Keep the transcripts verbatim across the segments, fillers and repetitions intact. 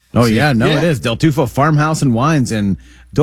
Oh, See? yeah, no, yeah. it is. Del Tufo Farmhouse and Wines in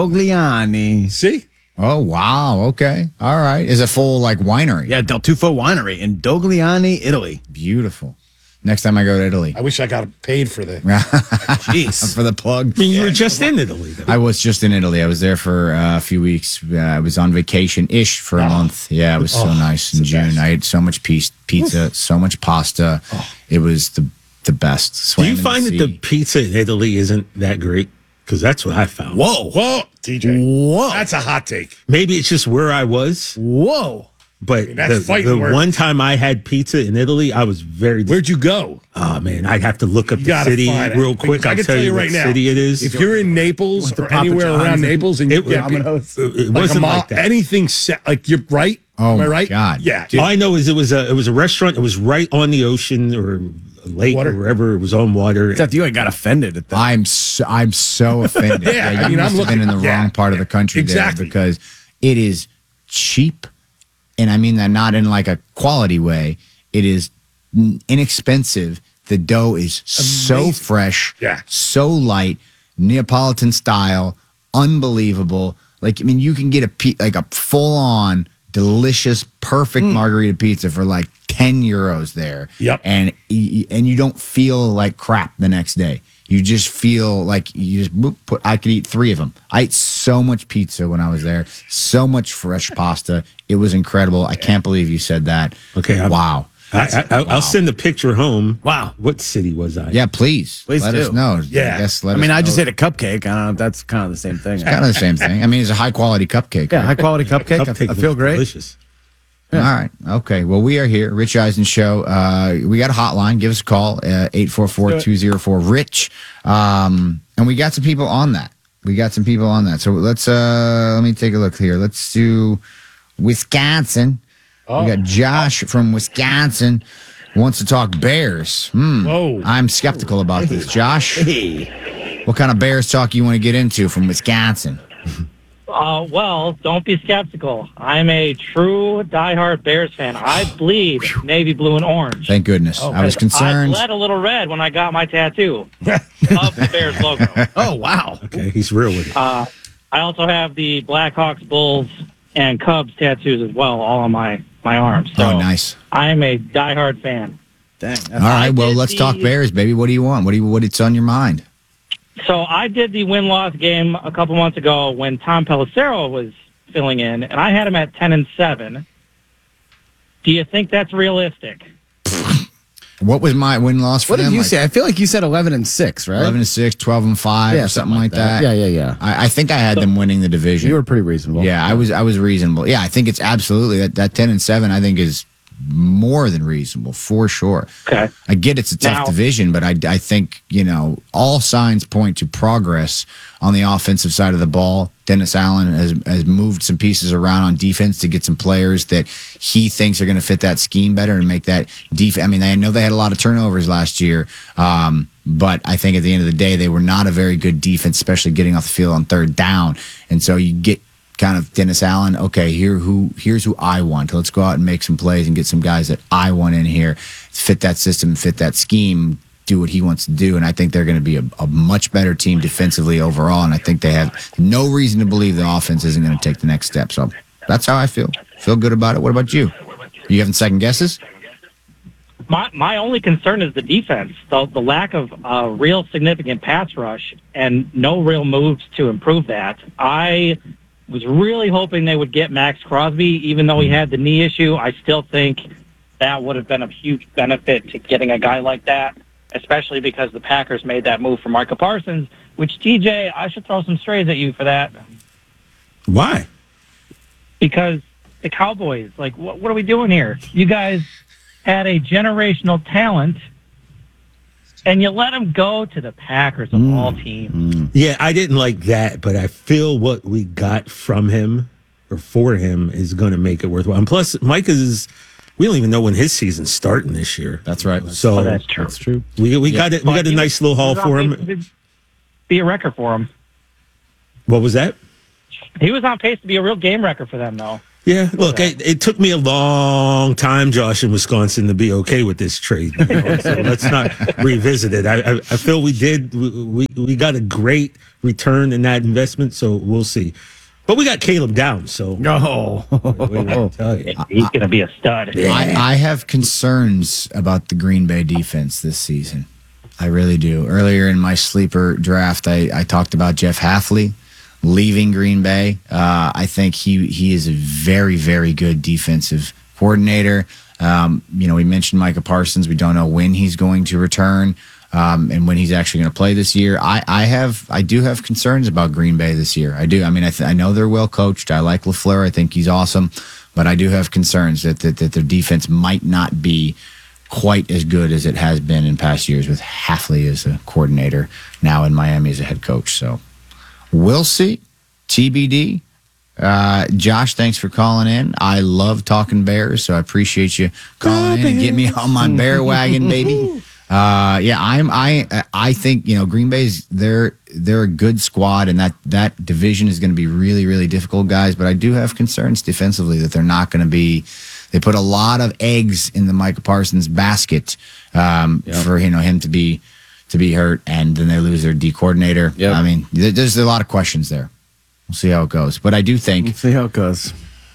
Dogliani. See? Oh, wow. Okay. All right. Is it full, like, winery? Yeah, Del Tufo Winery in Dogliani, Italy. Beautiful. Next time I go to Italy. I wish I got paid for the Jeez. for the plug. I mean, you were just in Italy, though. I was just in Italy. I was there for uh, a few weeks. Uh, I was on vacation-ish for a Oh. month. Yeah, it was so Oh, nice in the June. best. I ate so much piece, pizza, so much pasta. Oh. It was the the best. Do Swam you in find the that the sea. pizza in Italy isn't that great? Because that's what I found. Whoa. Whoa, T J. Whoa. That's a hot take. Maybe it's just where I was, Whoa. but mean, that's the, fighting the words. one time I had pizza in Italy, I was very. Where'd you go? Oh man, I'd have to look up You the gotta city find it. real quick. Because I I'll can tell you right what now. city it is. If you're in Naples to or Papa anywhere John's around and- Naples, and you it, yeah, it, Domino's. it, it like a wasn't mall, like that. anything set, like you're right. Oh, Am I my right? God. Yeah. All I know is it was a it was a restaurant. It was right on the ocean or a lake Water. or wherever it was on water. Except you ain't got offended at that. I'm so, I'm so offended. Yeah, you I mean, must I'm have been in the looking- yeah, wrong part of yeah, the country exactly. there because it is cheap, and I mean that not in like a quality way. It is n- inexpensive. The dough is so Amazing. fresh, Yeah. so light, Neapolitan style, unbelievable. Like I mean, you can get a pe- like a full on delicious, perfect Mm. margarita pizza for like ten euros there. Yep. And y- and you don't feel like crap the next day. You just feel like you just boop, put. I could eat three of them. I ate so much pizza when I was there. So much fresh pasta. It was incredible. I can't believe you said that. Okay, I'm- wow. I, I, I'll Wow. send a picture home. Wow. What city was I? Yeah, please. Please let do. us know. Yeah. I guess let I mean, us I just know. ate a cupcake. I don't know if that's kind of the same thing. kind of the same thing. I mean, it's a high quality cupcake. Yeah, right? high quality cupcake. I- Cupcake I feel looks great. Delicious. All right. Okay. Well, we are here. Rich Eisen Show. Uh, we got a hotline. Give us a call. Uh, eight four four, two oh four, RICH. Um, and we got some people on that. We got some people on that. So let's, uh, let me take a look here. Let's do Wisconsin. Oh. We got Josh from Wisconsin wants to talk Bears. Hmm. Whoa. I'm skeptical about this. Josh, what kind of Bears talk you want to get into from Wisconsin? Uh, well, don't be skeptical. I'm a true diehard Bears fan. I bleed navy blue and orange. Thank goodness. I was concerned. I bled a little red when I got my tattoo of the Bears logo. Oh, wow. Okay, he's real with it. Uh, I also have the Blackhawks, Bulls, and Cubs tattoos as well, all on my, my arms. So Oh, nice. I'm a diehard fan. Dang. That's All right. Well, did let's the- talk Bears, baby. What do you want? What do you? What's on your mind? So I did the win-loss game a couple months ago when Tom Pelissero was filling in, and I had him at ten and seven. Do you think that's realistic? What was my win loss for What them? did you Like say? I feel like you said eleven and six, right? eleven and six, twelve and five, Yeah, or something, like that. Yeah, yeah, yeah. I, I think I had them winning the division. You were pretty reasonable. yeah, I was. I was reasonable. Yeah, I think it's absolutely that, that ten and seven. I think is more than reasonable for sure. Okay. I get it's a tough Now- division, but I, I think, you know, all signs point to progress on the offensive side of the ball. Dennis Allen has, has moved some pieces around on defense to get some players that he thinks are going to fit that scheme better and make that defense. I mean, I know they had a lot of turnovers last year, um, but I think at the end of the day, they were not a very good defense, especially getting off the field on third down. And so you get kind of Dennis Allen, okay, here who here's who I want. Let's go out and make some plays and get some guys that I want in here, fit that system, fit that scheme, do what he wants to do. And I think they're going to be a, a much better team defensively overall. And I think they have no reason to believe the offense isn't going to take the next step. So that's how I feel. Feel good about it. What about you? You having second guesses? My my only concern is the defense, the, the lack of uh, real significant pass rush and no real moves to improve that. I was really hoping they would get Max Crosby, even though he had the knee issue. I still think that would have been a huge benefit to getting a guy like that, especially because the Packers made that move for Micah Parsons, which, T J, I should throw some strays at you for that. Why? Because the Cowboys, like, what, what are we doing here? You guys had a generational talent, and you let him go to the Packers of all teams. Yeah, I didn't like that, but I feel what we got from him or for him is going to make it worthwhile. And plus, Mike is, we don't even know when his season's starting this year. That's right. So Oh, that's true. That's true. we we got it. We But got a he nice was- little haul he was for on him. pace to Be a record for him. What was that? He was on pace to be a real game record for them, though. Yeah, look, it, it took me a long time, Josh, in Wisconsin, to be okay with this trade. You know? So let's not revisit it. I, I, I feel we did. We, we we got a great return in that investment, so we'll see. But we got Caleb down, so No. what do I tell you? He's going to be a stud. I, I have concerns about the Green Bay defense this season. I really do. Earlier in my sleeper draft, I, I talked about Jeff Hafley leaving Green Bay. Uh, I think he he is a very, very good defensive coordinator. Um, you know, we mentioned Micah Parsons. We don't know when he's going to return. Um, and when he's actually going to play this year. I, I have, I do have concerns about Green Bay this year. I do. I mean, I, th- I know they're well coached. I like LaFleur. I think he's awesome, but I do have concerns that, that, that their defense might not be quite as good as it has been in past years with Hafley as a coordinator, now in Miami as a head coach. So we'll see. T B D. Uh, Josh, thanks for calling in. I love talking Bears, so I appreciate you calling in and get me on my bear wagon, baby. Uh, yeah, I'm. I I think you know Green Bay's they're they're a good squad, and that that division is going to be really really difficult, guys. But I do have concerns defensively that they're not going to be. They put a lot of eggs in the Micah Parsons basket um, yep. for you know him to be to be hurt, and then they lose their D coordinator. Yep. I mean, there's a lot of questions there. We'll see how it goes, but I do think Let's see how it goes.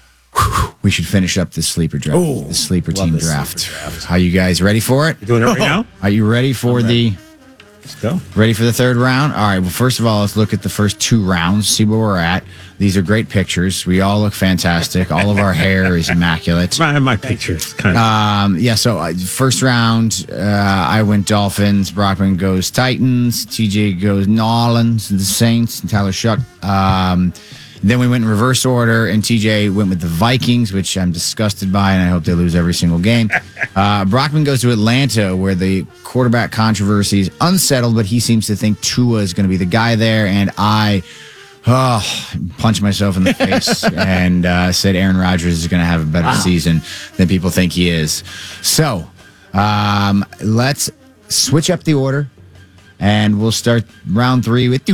we should finish up this sleeper draft. Oh, the sleeper love team this draft. sleeper draft. Are you guys ready for it? You doing it right now? Are you ready for the? Let's go. Ready for the third round? All right. Well, first of all, let's look at the first two rounds, see where we're at. These are great pictures. We all look fantastic. All of our hair is immaculate. My, my pictures kind of. Um, yeah, so uh, first round, uh, I went Dolphins. Brockman goes Titans. T J goes Nolans, the Saints, and Tyler Shuck. Um, then we went in reverse order, and T J went with the Vikings, which I'm disgusted by, and I hope they lose every single game. Uh, Brockman goes to Atlanta, where the quarterback controversy is unsettled, but he seems to think Tua is going to be the guy there, and I oh, punched myself in the face and uh, said Aaron Rodgers is going to have a better wow. season than people think he is. So um, let's switch up the order. And we'll start round three with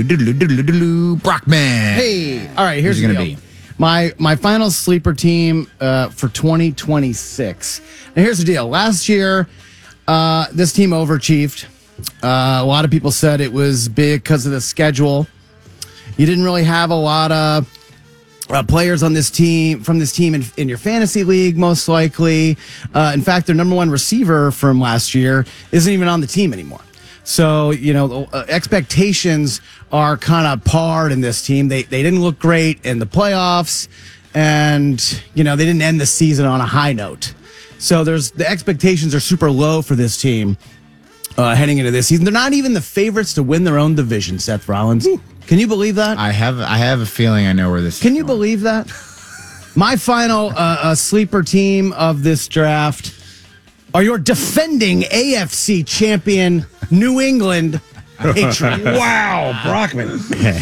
Brockman. Hey, all right. Here's Who's the it gonna deal. be? My my final sleeper team uh, for twenty twenty-six. Now here's the deal. Last year, uh, this team overachieved. Uh, a lot of people said it was big because of the schedule. You didn't really have a lot of uh, players on this team from this team in, in your fantasy league, most likely. Uh, in fact, their number one receiver from last year isn't even on the team anymore. So, you know, uh, expectations are kind of parred in this team. They they didn't look great in the playoffs, and, you know, they didn't end the season on a high note. So there's the expectations are super low for this team uh, heading into this season. They're not even the favorites to win their own division, Seth Rollins. Can you believe that? I have I have a feeling I know where this Can is you going. believe that? My final uh, uh, sleeper team of this draft are your defending A F C champion New England Patriots. Wow, Brockman.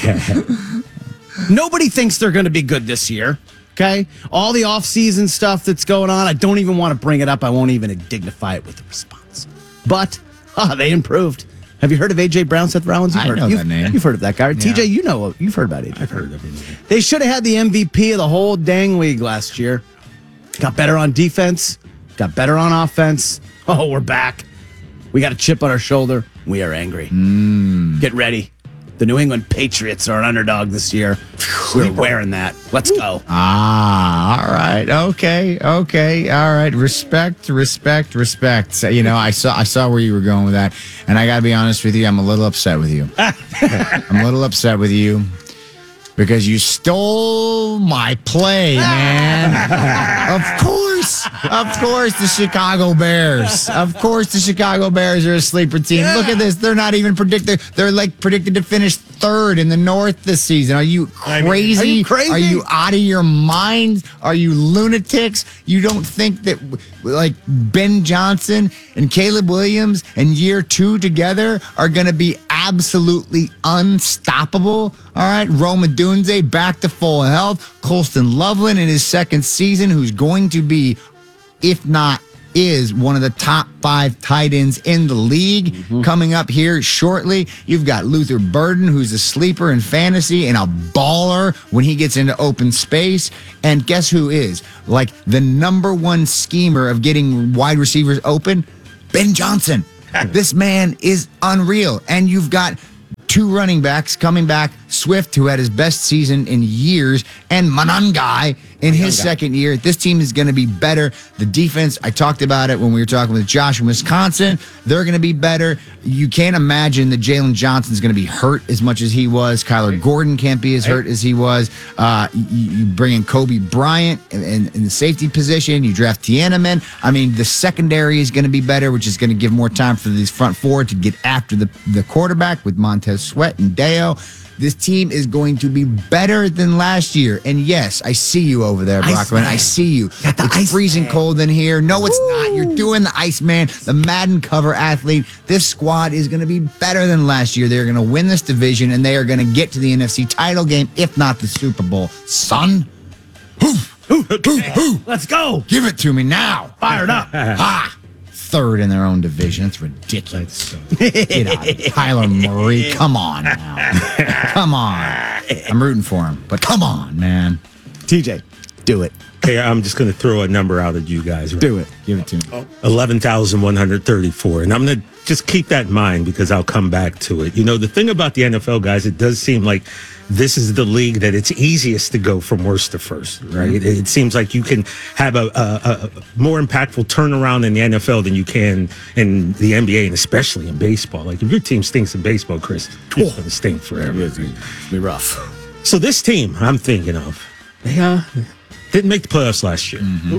Nobody thinks they're going to be good this year. Okay? All the offseason stuff that's going on, I don't even want to bring it up. I won't even dignify it with a response. But uh, they improved. Have you heard of A J Brown, Seth Rollins? You've I heard, know you've, that name. You've heard of that guy. Yeah. T J, you know, you've heard about A J. I've heard of him. They should have had the M V P of the whole dang league last year. Got better on defense. Got better on offense. Oh, we're back. We got a chip on our shoulder. We are angry. Mm. Get ready. The New England Patriots are an underdog this year. We're wearing that. Let's go. Ah, all right. Okay. Okay. All right. Respect, respect, respect. So, you know, I saw I saw where you were going with that. And I got to be honest with you, I'm a little upset with you. I'm a little upset with you because you stole my play, man. Of course. Of course, the Chicago Bears. Of course, the Chicago Bears are a sleeper team. Yeah. Look at this. They're not even predicted. They're like predicted to finish third in the North this season. Are you crazy? Are you crazy? Are you out of your mind? Are you lunatics? You don't think that like Ben Johnson and Caleb Williams and year two together are going to be absolutely unstoppable? All right, Roma Dunze back to full health. Colston Loveland in his second season, who's going to be, if not is one of the top five tight ends in the league. Mm-hmm. Coming up here shortly, you've got Luther Burden, who's a sleeper in fantasy and a baller when he gets into open space. And guess who is like the number one schemer of getting wide receivers open? Ben Johnson. This man is unreal. And you've got two running backs coming back, Swift, who had his best season in years, and Monangai in his second year. This team is going to be better. The defense, I talked about it when we were talking with Josh in Wisconsin. They're going to be better. You can't imagine that Jalen Johnson's going to be hurt as much as he was. Kyler Gordon can't be as hurt as he was. Uh, you, you bring in Kobe Bryant in, in, in the safety position. You draft Tiananmen. I mean, the secondary is going to be better, which is going to give more time for these front four to get after the, the quarterback with Montez Sweat and Deo. This team is going to be better than last year. And yes, I see you over there, Brockman. I see you. It's freezing cold in here. No, it's not. You're doing the Iceman, the Madden cover athlete. This squad is going to be better than last year. They're going to win this division, and they are going to get to the N F C title game, if not the Super Bowl. Son, Let's go. give it to me now. Fired up. Ha! Third in their own division. It's ridiculous. Get out. Kyler Murray. Come on now. Come on. I'm rooting for him, but come on, man. T J, do it. Okay, I'm just going to throw a number out at you guys. Right? Do it. Give it to me. eleven thousand one hundred thirty-four. And I'm going to just keep that in mind because I'll come back to it. You know, the thing about the N F L, guys, it does seem like this is the league that it's easiest to go from worst to first, right? Mm-hmm. It, it seems like you can have a, a, a more impactful turnaround in the N F L than you can in the N B A and especially in baseball. Like if your team stinks in baseball, Chris, it's going to stink forever. It's going to be rough. So this team I'm thinking of, they uh, didn't make the playoffs last year. Mm-hmm.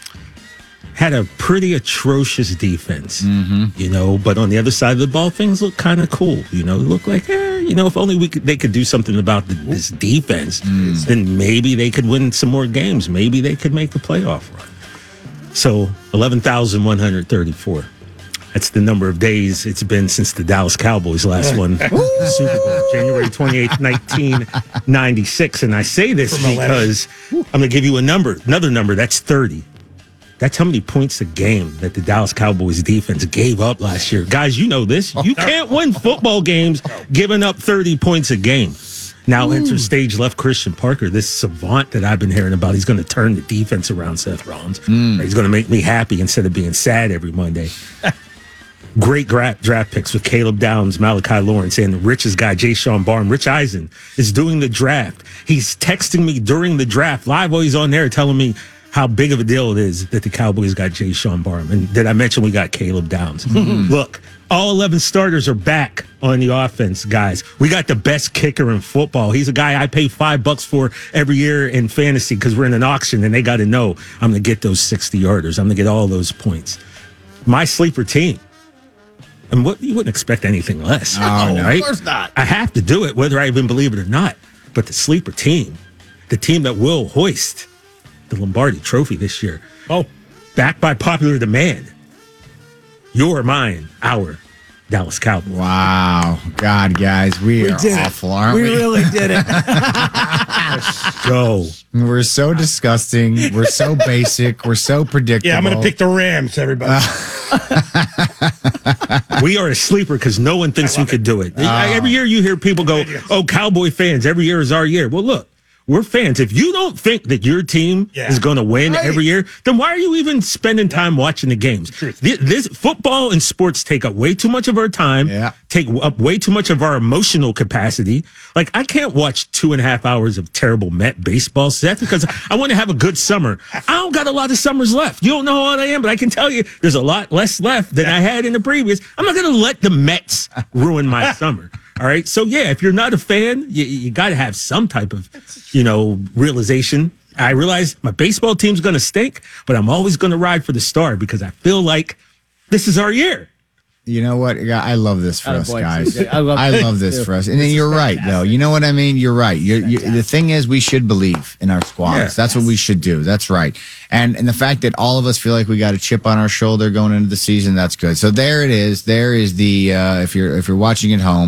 Had a pretty atrocious defense, Mm-hmm. you know, but on the other side of the ball, things look kind of cool. You know, look like, eh, you know, if only we could, they could do something about the, this defense, mm. then maybe they could win some more games. Maybe they could make the playoff run. So eleven thousand one hundred thirty-four. That's the number of days it's been since the Dallas Cowboys last won the Super Bowl, January twenty-eighth, nineteen ninety-six. And I say this because I'm going to give you a number, another number, that's thirty. That's how many points a game that the Dallas Cowboys defense gave up last year. Guys, you know this. You can't win football games giving up thirty points a game. Now enter stage left Christian Parker, this savant that I've been hearing about. He's going to turn the defense around, Seth Rollins. Mm. He's going to make me happy instead of being sad every Monday. Great gra- draft picks with Caleb Downs, Malachi Lawrence, and the richest guy, Jay Sean Barham. Rich Eisen is doing the draft. He's texting me during the draft, live while he's on there, telling me how big of a deal it is that the Cowboys got Jay Sean Barham. And did I mention we got Caleb Downs? Mm-hmm. Look, all eleven starters are back on the offense, guys. We got the best kicker in football. He's a guy I pay five bucks for every year in fantasy because we're in an auction and they got to know I'm going to get those sixty yarders. I'm going to get all those points. My sleeper team. And what you wouldn't expect anything less. Oh, right? Of course not. I have to do it, whether I even believe it or not. But the sleeper team, the team that will hoist the Lombardi Trophy this year, Oh, backed by popular demand, your, mine, our Dallas Cowboys. Wow. God, guys, we, We are did it. awful, aren't we? we? really did it. So We're so disgusting. We're so basic. We're so predictable. yeah, I'm going to pick the Rams, everybody. we are a sleeper because no one thinks we could do it. Every year you hear people go, oh, Cowboy fans, every year is our year. Well, look, we're fans. If you don't think that your team Yeah. is going to win Right. every year, then why are you even spending time watching the games? Truth. This, this football and sports take up way too much of our time, Yeah. take up way too much of our emotional capacity. Like, I can't watch two and a half hours of terrible Met baseball, Seth, because I want to have a good summer. I don't got a lot of summers left. You don't know how old I am, but I can tell you there's a lot less left than I had in the previous. I'm not going to let the Mets ruin my summer. All right. So, yeah, if you're not a fan, you, you got to have some type of, you know, realization. I realize my baseball team's going to stink, but I'm always going to ride for the star because I feel like this is our year. You know what? Yeah, I love this for us, Attaboy, guys. T J. I love I this love this too. for us. And then you're right, though. You know what I mean? You're right. You're, you the thing is, we should believe in our squads. Yeah. That's what we should do. That's right. And and the fact that all of us feel like we got a chip on our shoulder going into the season, that's good. So there it is. There is the uh, if you're if you're watching at home.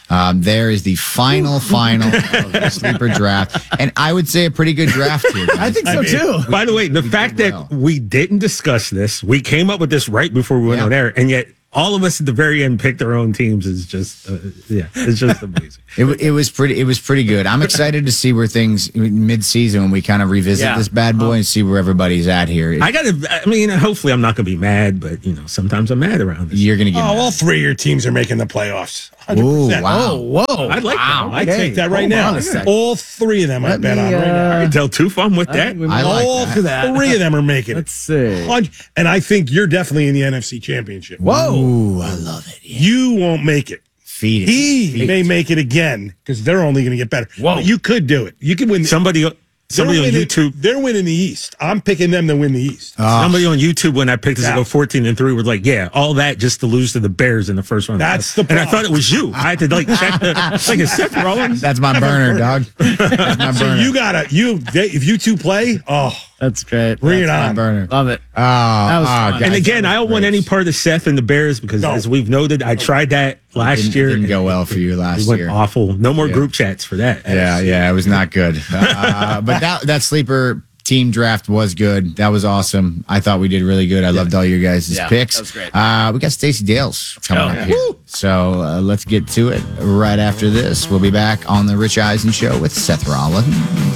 Um, there is the final, final of the sleeper draft. And I would say a pretty good draft here. Guys. I think so too. By the way, the fact that well. we didn't discuss this, we came up with this right before we went Yeah. on air, and yet all of us at the very end picked our own teams is just, uh, yeah, it's just amazing. It, w- it was pretty. It was pretty good. I'm excited to see where things mid-season when we kind of revisit Yeah. this bad boy and see where everybody's at here. I gotta, I mean, hopefully I'm not gonna be mad, but you know, sometimes I'm mad around this. You're gonna get. Oh, mad. all three of your teams are making the playoffs. one hundred Ooh, percent. wow. Oh, whoa. I'd like wow. that. I Hey, take that right hold now. on a sec. All three of them I Let bet me, on right now. uh, I can tell two fun with I that. think we I might like All that. that. three of them are making it. Let's see. Hun- And I think you're definitely in the N F C Championship. Whoa. Ooh, I love it. Yeah. You won't make it. Feed it. He Feed may it. make it again because they're only going to get better. Whoa. But you could do it. You could win. Somebody, They're somebody on winning- YouTube. They're winning the East. I'm picking them to win the East. Oh, Somebody on YouTube when I picked us to Yeah. go fourteen and three was like, "Yeah, all that just to lose to the Bears in the first round." That's the and I problem. thought it was you. I had to like check the like a Seth Rollins. that's my burner, dog. That's my So burner. you gotta you they, if you two play, oh, That's great. bring it my on. burner. Love it. Oh, That was oh, fun. guys, And again, that I was don't want great. any part of Seth and the Bears because, No. as we've noted, I tried that last Didn't- year. didn't and go well for you last It went year. awful. No more Yeah. group chats for that. Yeah, yeah, it was not good. Uh, but that that sleeper team draft was good. That was awesome. I thought we did really good. I loved all your guys' Yeah, picks. that was great. Uh, we got Stacey Dales coming Oh, up yeah. here. So uh, let's get to it right after this. We'll be back on the Rich Eisen Show with Seth Rollins.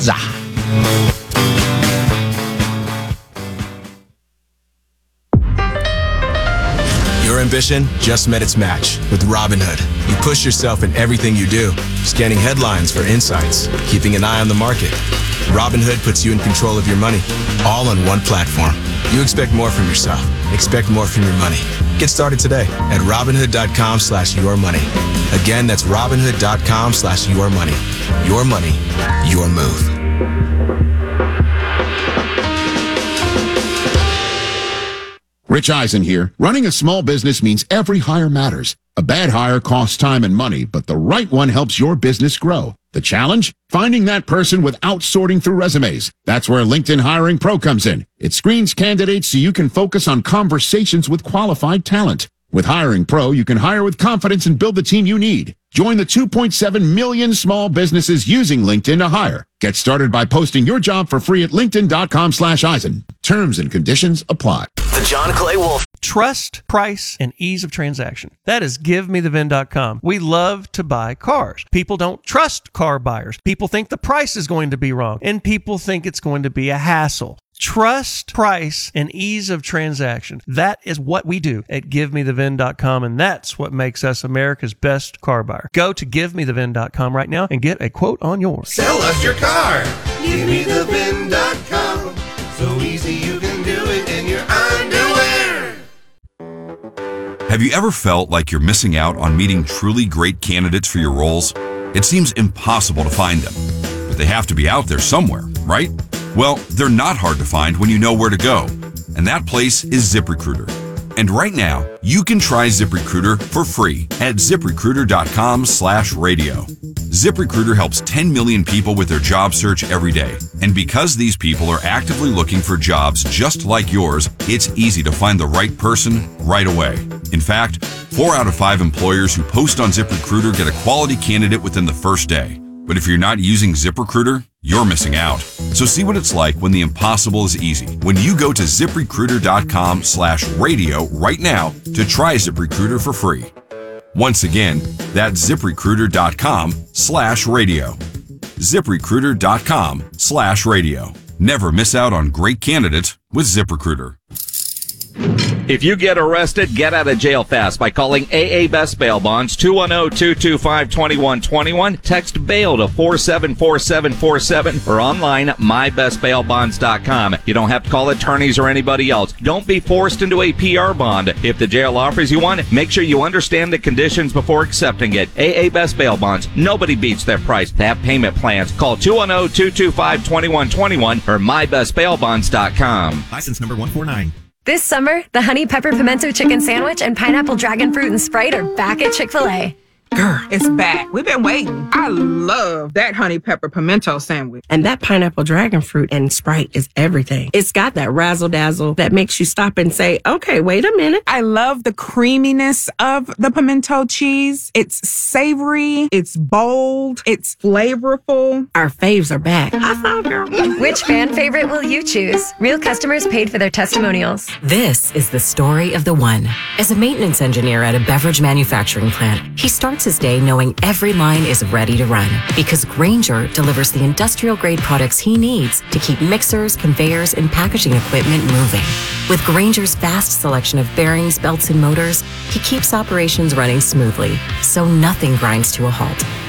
Your ambition just met its match with Robinhood. You push yourself in everything you do, scanning headlines for insights, keeping an eye on the market. Robinhood puts you in control of your money, all on one platform. You expect more from yourself. Expect more from your money. Get started today at Robinhood.com slash your money. Again, that's Robinhood.com slash your money. Your money, your move. Rich Eisen here. Running a small business means every hire matters. A bad hire costs time and money, but the right one helps your business grow. The challenge? Finding that person without sorting through resumes. That's where LinkedIn Hiring Pro comes in. It screens candidates so you can focus on conversations with qualified talent. With Hiring Pro, you can hire with confidence and build the team you need. Join the two point seven million small businesses using LinkedIn to hire. Get started by posting your job for free at linkedin.com slash Eisen. Terms and conditions apply. The John Clay Wolf. Trust, price, and ease of transaction. That is give me the vin dot com. We love to buy cars. People don't trust car buyers. People think the price is going to be wrong, and people think it's going to be a hassle. Trust, price, and ease of transaction. That is what we do at give me the vin dot com, and that's what makes us America's best car buyer. Go to give me the vin dot com right now and get a quote on yours. Sell us your car. Give me the vin dot com. So easy you can do it in your underwear. Have you ever felt like you're missing out on meeting truly great candidates for your roles? It seems impossible to find them, but they have to be out there somewhere, right? Well, they're not hard to find when you know where to go, and that place is ZipRecruiter. And right now, you can try ZipRecruiter for free at ZipRecruiter.com slash radio. ZipRecruiter helps ten million people with their job search every day. And because these people are actively looking for jobs just like yours, it's easy to find the right person right away. In fact, four out of five employers who post on ZipRecruiter get a quality candidate within the first day. But if you're not using ZipRecruiter, you're missing out. So see what it's like when the impossible is easy. When you go to ZipRecruiter.com slash radio right now to try ZipRecruiter for free. Once again, that's ZipRecruiter.com slash radio. ZipRecruiter.com slash radio. Never miss out on great candidates with ZipRecruiter. If you get arrested, get out of jail fast by calling A A Best Bail Bonds, two one zero, two two five, two one two one. Text bail to four seven four seven four seven or online my best bail bonds dot com. You don't have to call attorneys or anybody else. Don't be forced into a P R bond. If the jail offers you one, make sure you understand the conditions before accepting it. A A Best Bail Bonds. Nobody beats their price. They have payment plans. Call two one zero, two two five, two one two one or my best bail bonds dot com. License number one four nine. This summer, the Honey Pepper Pimento Chicken Sandwich and Pineapple Dragon Fruit and Sprite are back at Chick-fil-A. Girl, it's back. We've been waiting. I love that honey pepper pimento sandwich. And that pineapple dragon fruit and Sprite is everything. It's got that razzle dazzle that makes you stop and say, okay, wait a minute. I love the creaminess of the pimento cheese. It's savory, it's bold, it's flavorful. Our faves are back. I saw, girl. Which fan favorite will you choose? Real customers paid for their testimonials. This is the story of the one. As a maintenance engineer at a beverage manufacturing plant, he starts his day knowing every line is ready to run because Grainger delivers the industrial-grade products he needs to keep mixers, conveyors, and packaging equipment moving. With Grainger's vast selection of bearings, belts, and motors, he keeps operations running smoothly, so nothing grinds to a halt.